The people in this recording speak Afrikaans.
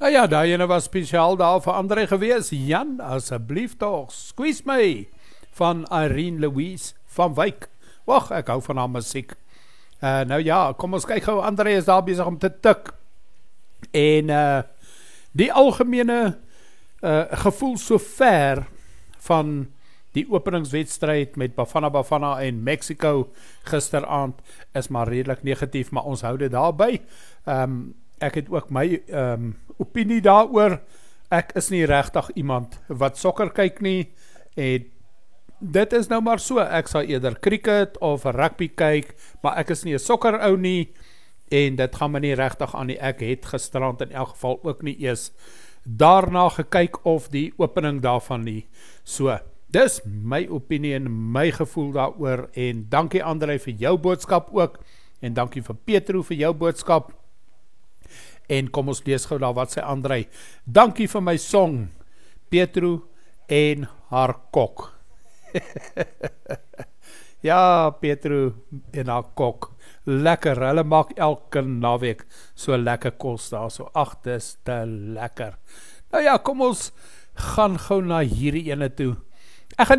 Nou ja, daai ene was spesiaal daar vir André gewees. Jan, asseblief toch, squeeze my, van Irene Louise van Wyk. Wag, ek hou van haar muziek. Nou ja, kom ons kyk gou, André is daar bezig om te tik. En die algemene gevoel so ver van die openingswedstrijd met Bafana Bafana en Mexico gisteraand is maar redelijk negatief, maar ons hou dit daarby. Ek het ook my opinie daaroor. Ek is nie regtig iemand wat sokker kyk nie, en dit is nou maar so, ek sal eerder cricket of rugby kyk, maar ek is nie 'n sokker ou nie, en dit gaan my nie regtig aan die, ek het gisterand in elk geval ook nie eers daarna gekyk of die opening daarvan nie. So, dis my opinie en my gevoel daaroor, en dankie André vir jou boodskap ook, en dankie vir Petro vir jou boodskap, en kom ons lees gou daar wat sê André. Dankie vir my song, Petro en haar kok. Ja, Petro en haar kok, lekker, hulle maak elke naweek so lekker kos daar, so ag, dis te lekker. Nou ja, kom ons gaan gou na hierdie ene toe.